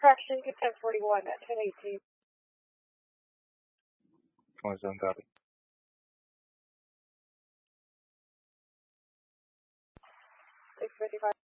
Correction, get 1041 at 1018. 27 copy. 655.